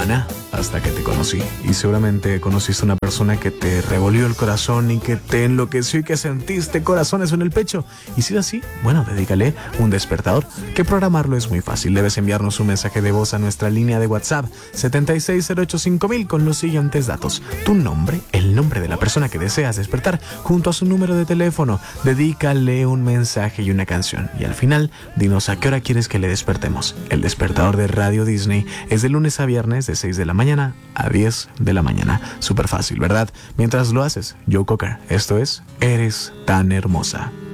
Maná, hasta que te conocí. Y seguramente conociste a una persona que te revolvió el corazón y que te enloqueció y que sentiste corazones en el pecho. Y si es así, bueno, dedícale un despertador, que programarlo es muy fácil. Debes enviarnos un mensaje de voz a nuestra línea de WhatsApp 76085000 con los siguientes datos: tu nombre, el nombre de la persona que deseas despertar, junto a su número de teléfono. Dedícale un mensaje y una canción. Y al final, dinos a qué hora quieres que le despertemos. El despertador de Radio Disney es de lunes a viernes de 6 de la mañana a 10 de la mañana. Súper fácil, ¿verdad? Mientras lo haces, Joe Cocker, esto es Eres tan hermosa.